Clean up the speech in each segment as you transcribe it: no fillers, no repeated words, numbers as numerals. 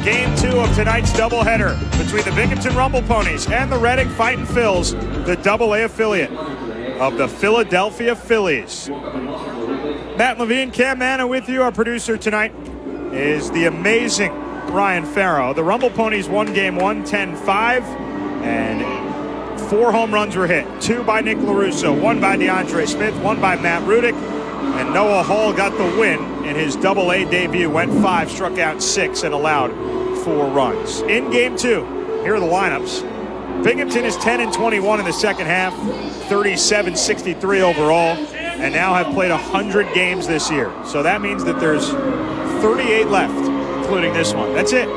Game 2 of tonight's doubleheader between the Binghamton Rumble Ponies and the Reading Fightin' Phils, the Double-A affiliate of the Philadelphia Phillies. Matt Levine, Cam Manna with you. Our producer tonight is the amazing Ryan Farrow. The Rumble Ponies won Game 1, 10-5, and 4 home runs were hit. 2 by Nick LaRusso, 1 by DeAndre Smith, 1 by Matt Rudick, and Noah Hall got the win in his Double-A debut. Went 5, struck out 6, and allowed 4 runs. In Game 2, here are the lineups. Binghamton is 10-21 in the second half, 37-63 overall, and now have played 100 games this year. So that means that there's 38 left, including this one. That's it.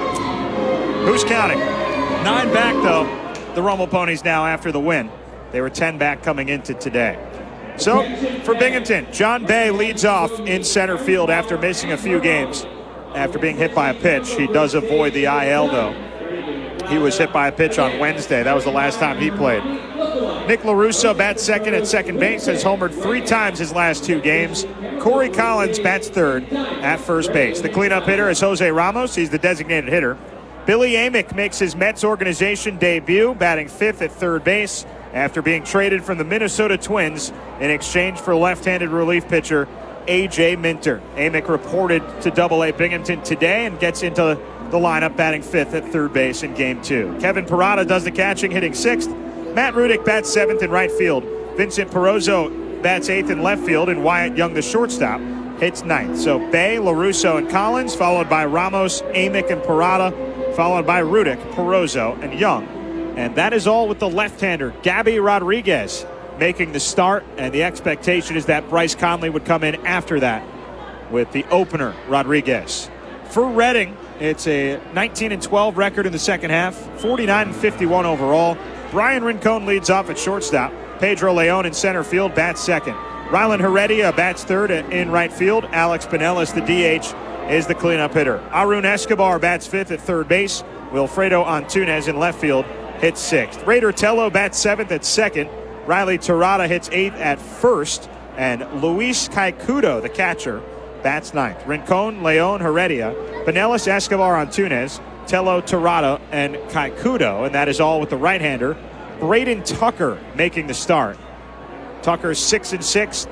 Who's counting? 9 back, though. The Rumble Ponies now after the win. They were 10 back coming into today. So, for Binghamton, John Bay leads off in center field after missing a few games. After being hit by a pitch, he does avoid the IL, though. He was hit by a pitch on Wednesday. That was the last time he played. Nick LaRusso bats second at second base, has homered 3 times his last 2 games. Corey Collins bats third at first base. The cleanup hitter is Jose Ramos. He's the designated hitter. Billy Amick makes his Mets organization debut, batting 5th at third base after being traded from the Minnesota Twins in exchange for left-handed relief pitcher A.J. Minter. Amick reported to Double-A Binghamton today and gets into the lineup batting 5th at third base in Game 2. Kevin Parada does the catching, hitting 6th. Matt Rudick bats 7th in right field. Vincent Perozzo bats 8th in left field, and Wyatt Young, the shortstop, hits 9th. So Bay, LaRusso, and Collins, followed by Ramos, Amick, and Parada, followed by Rudick, Perozzo, and Young. And that is all with the left-hander, Gabby Rodriguez, making the start, and the expectation is that Bryce Conley would come in after that with the opener, Rodriguez. For Reading, it's a 19-12 record in the second half, 49-51 overall. Brian Rincon leads off at shortstop. Pedro Leon in center field bats second. Rylan Heredia bats third in right field. Alex Pinellas, the DH, is the cleanup hitter. Arun Escobar bats 5th at third base. Wilfredo Antunes in left field hits 6th. Raider Tello bats 7th at second. Riley Terada hits 8th at first. And Luis Caicudo, the catcher, bats 9th. Rincon, Leon, Heredia, Pinellas, Escobar, Antunes, Tello, Terada, and Caicudo. And that is all with the right-hander, Braden Tucker, making the start. Tucker 6-6,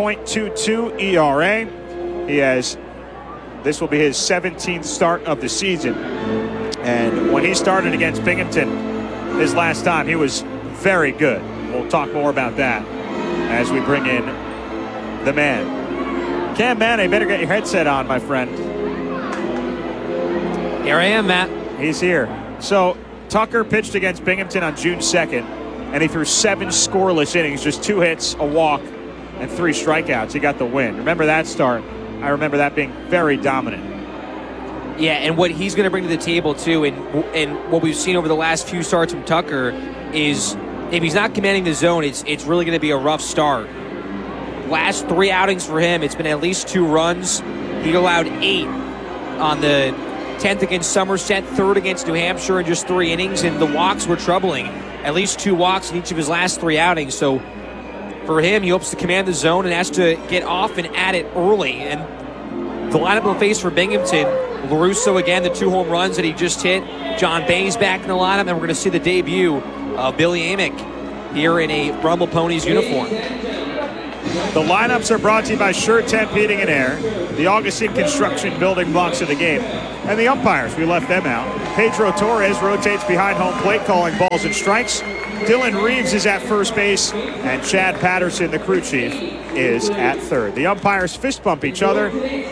3.22 ERA. This will be his 17th start of the season. And when he started against Binghamton his last time, he was very good. We'll talk more about that as we bring in the man. Cam Manna, better get your headset on, my friend. Here I am, Matt. He's here. So Tucker pitched against Binghamton on June 2nd, and he threw 7 scoreless innings, just 2 hits, a walk, and 3 strikeouts. He got the win. Remember that start? I remember that being very dominant. Yeah, and what he's going to bring to the table, too, and what we've seen over the last few starts from Tucker is if he's not commanding the zone, it's really going to be a rough start. Last 3 outings for him, it's been at least 2 runs. He allowed 8 on the 10th against Somerset, 3rd against New Hampshire in just 3 innings, and the walks were troubling. At least 2 walks in each of his last 3 outings. So for him, he hopes to command the zone and has to get off and at it early. And the lineup will face for Binghamton, LaRusso again, the 2 home runs that he just hit. John Bay's back in the lineup, and we're going to see the debut of Billy Amick here in a Rumble Ponies uniform. The lineups are brought to you by Sure Temp Heating and Air, the Augustine Construction building blocks of the game, and the umpires. We left them out. Pedro Torres rotates behind home plate, calling balls and strikes. Dylan Reeves is at first base, and Chad Patterson, the crew chief, is at third. The umpires fist bump each other,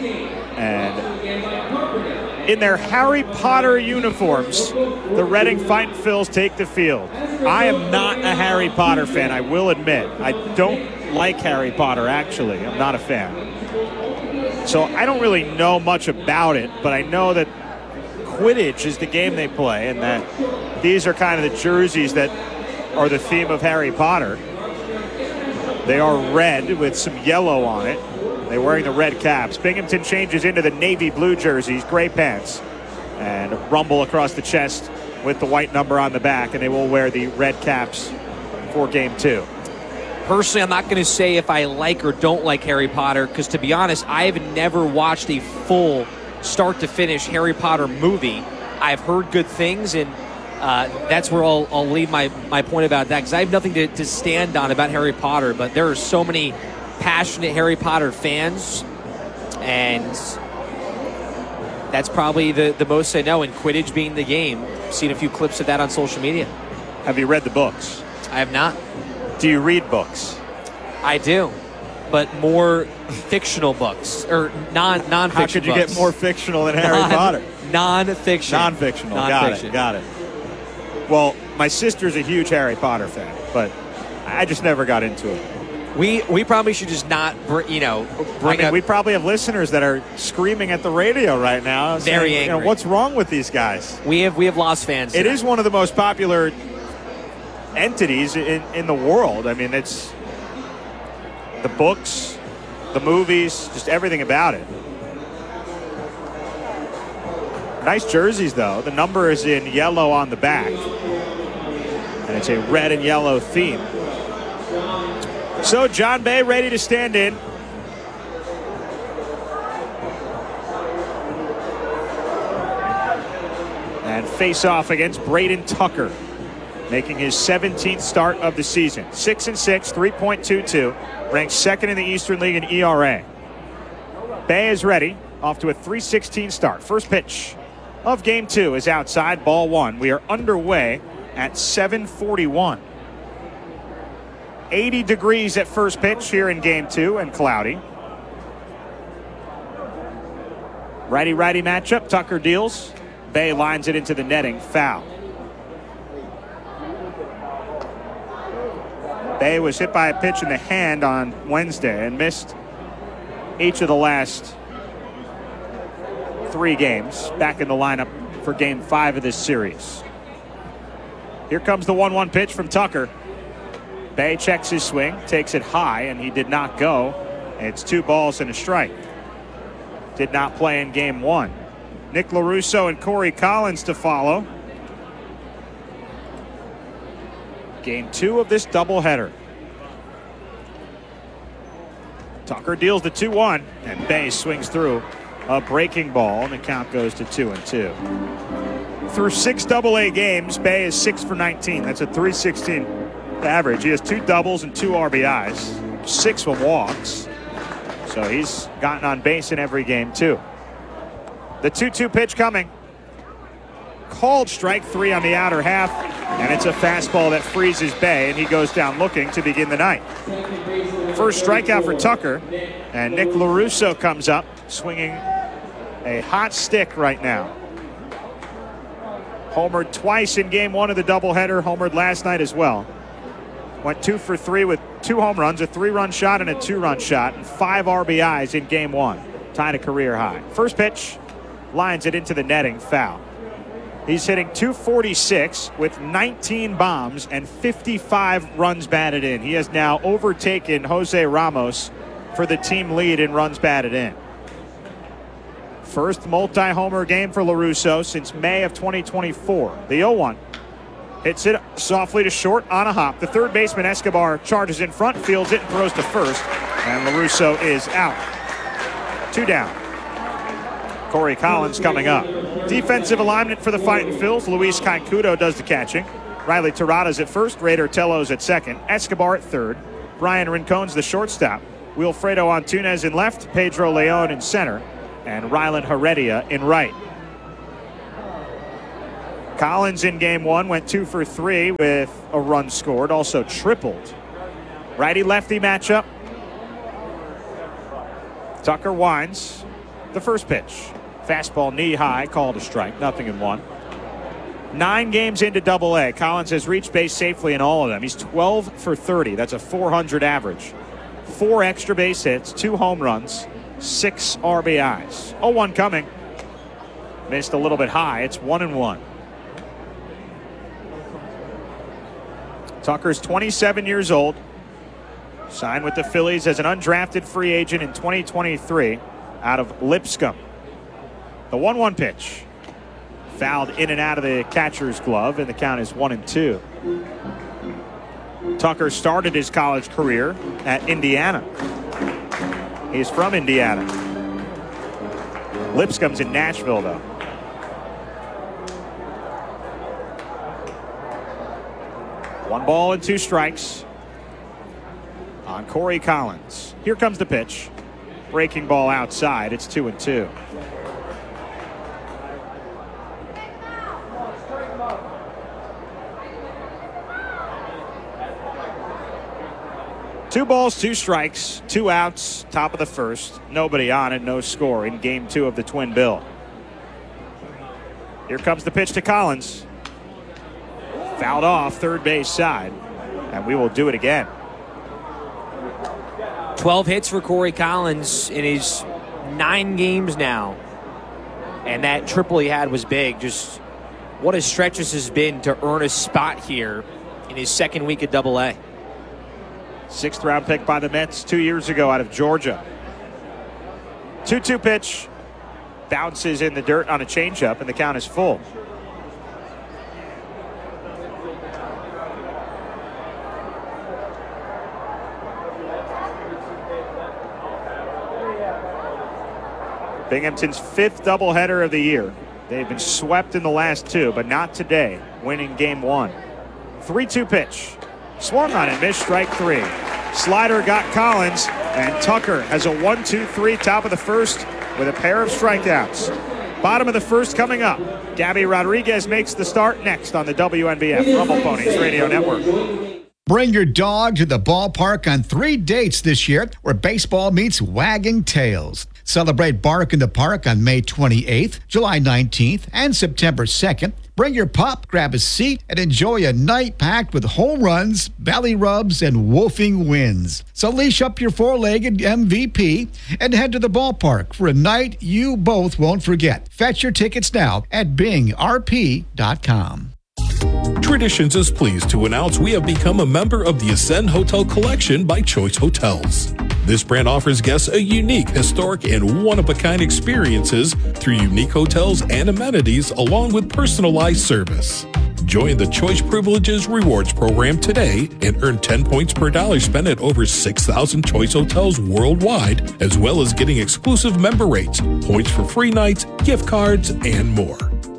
and in their Harry Potter uniforms, the Reading Fightin' Phils take the field. I am not a Harry Potter fan, I will admit. I don't like Harry Potter, actually. I'm not a fan. So I don't really know much about it, but I know that Quidditch is the game they play, and that these are kind of the jerseys that are the theme of Harry Potter. They are red with some yellow on it. They're wearing the red caps. Binghamton changes into the navy blue jerseys, gray pants, and rumble across the chest with the white number on the back, and they will wear the red caps for Game 2. Personally, I'm not going to say if I like or don't like Harry Potter, because to be honest, I have never watched a full start to finish Harry Potter movie. I've heard good things, and that's where I'll leave my point about that, because I have nothing to stand on about Harry Potter, but there are so many passionate Harry Potter fans, and that's probably the most I know, and Quidditch being the game. Seen a few clips of that on social media. Have you read the books? I have not. Do you read books? I do, but more fictional books, or non-fiction How could you books. get more fictional than Harry Potter? Non-fiction. Non-fictional. Got it. Well, my sister's a huge Harry Potter fan, but I just never got into it. We probably should just not bring up. We probably have listeners that are screaming at the radio right now, Very saying, angry. what's wrong with these guys? We have lost fans. It is one of the most popular entities in the world. I mean, it's the books, the movies, just everything about it. Nice jerseys, though. The number is in yellow on the back, and it's a red and yellow theme. So John Bay ready to stand in. And face off against Braden Tucker, making his 17th start of the season. 6-6, 3.22, ranked second in the Eastern League in ERA. Bay is ready, off to a 3-16 start. First pitch of game 2 is outside, ball 1. We are underway at 7:41. 80 degrees at first pitch here in game 2 and cloudy. Righty-righty matchup. Tucker deals. Bay lines it into the netting. Foul. Bay was hit by a pitch in the hand on Wednesday and missed each of the last 3 games. Back in the lineup for game 5 of this series. Here comes the 1-1 pitch from Tucker. Bay checks his swing, takes it high, and he did not go. It's 2 balls and a strike. Did not play in game 1. Nick LaRusso and Corey Collins to follow. Game 2 of this doubleheader. Tucker deals the 2-1, and Bay swings through a breaking ball, and the count goes to 2-2. Through 6 AA games, Bay is 6 for 19. That's a .316 average. He has 2 doubles and 2 RBIs, 6 walks. So he's gotten on base in every game, too. The 2-2 pitch coming. Called strike 3 on the outer half, and it's a fastball that freezes Bay, and he goes down looking to begin the ninth. First strikeout for Tucker, and Nick LaRusso comes up, swinging a hot stick right now. Homered twice in game 1 of the doubleheader, homered last night as well. Went 2 for 3 with 2 home runs, a 3-run shot and a 2-run shot, and 5 RBIs in game 1. Tied a career high. First pitch, lines it into the netting, foul. He's hitting .246 with 19 bombs and 55 runs batted in. He has now overtaken Jose Ramos for the team lead in runs batted in. First multi-homer game for LaRusso since May of 2024. The 0-1. Hits it softly to short on a hop. The third baseman, Escobar, charges in front, fields it, and throws to first. And LaRusso is out. 2 down. Corey Collins coming up. Defensive alignment for the Fightin' Phils. Luis Cancudo does the catching. Riley Terrada's at first. Raider Tello's at second. Escobar at third. Brian Rincon's the shortstop. Wilfredo Antunez in left. Pedro Leon in center. And Rylan Heredia in right. Collins in game 1 went 2 for 3 with a run scored, also tripled. Righty-lefty matchup. Tucker winds the first pitch. Fastball knee high, called a strike, 0-1. 9 games into Double-A. Collins has reached base safely in all of them. He's 12 for 30. That's a .400 average. 4 extra base hits, 2 home runs, 6 RBIs. 0-1 coming. Missed a little bit high. It's 1-1. Tucker's 27 years old. Signed with the Phillies as an undrafted free agent in 2023 out of Lipscomb. The 1-1 pitch. Fouled in and out of the catcher's glove, and the count is 1-2. Tucker started his college career at Indiana. He's from Indiana. Lipscomb's in Nashville, though. One ball and 2 strikes on Corey Collins. Here comes the pitch. Breaking ball outside. It's 2-2. Two balls, 2 strikes, 2 outs, top of the first. Nobody on it, no score in game 2 of the Twin Bill. Here comes the pitch to Collins. Fouled off third base side, and we will do it again. 12 hits for Corey Collins in his 9 games now. And that triple he had was big. Just what a stretch this has been to earn a spot here in his second week at Double-A. 6th round pick by the Mets 2 years ago out of Georgia. 2-2 pitch. Bounces in the dirt on a changeup, and the count is full. Binghamton's 5th doubleheader of the year. They've been swept in the last 2, but not today, winning game 1. 3-2 pitch. Swung on and missed, strike 3. Slider got Collins, and Tucker has a 1-2-3 top of the first with a pair of strikeouts. Bottom of the first coming up. Gabby Rodriguez makes the start next on the WNBF Rumble Ponies Radio Network. Bring your dog to the ballpark on 3 dates this year where baseball meets wagging tails. Celebrate Bark in the Park on May 28th, July 19th, and September 2nd. Bring your pup, grab a seat, and enjoy a night packed with home runs, belly rubs, and woofing wins. So leash up your 4-legged MVP and head to the ballpark for a night you both won't forget. Fetch your tickets now at bingrp.com. Traditions is pleased to announce we have become a member of the Ascend Hotel Collection by Choice Hotels. This brand offers guests a unique, historic, and one-of-a-kind experiences through unique hotels and amenities along with personalized service. Join the Choice Privileges Rewards Program today and earn 10 points per dollar spent at over 6,000 Choice hotels worldwide, as well as getting exclusive member rates, points for free nights, gift cards, and more.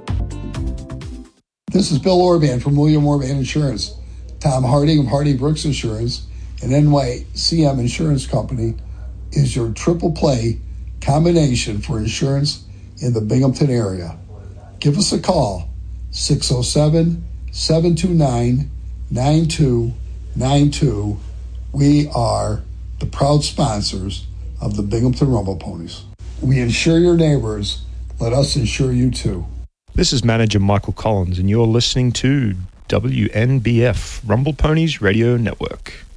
This is Bill Orban from William Orban Insurance. Tom Harding of Harding Brooks Insurance and NYCM Insurance Company is your triple play combination for insurance in the Binghamton area. Give us a call, 607-729-9292. We are the proud sponsors of the Binghamton Rumble Ponies. We insure your neighbors. Let us insure you too. This is manager Michael Collins, and you're listening to WNBF Rumble Ponies Radio Network.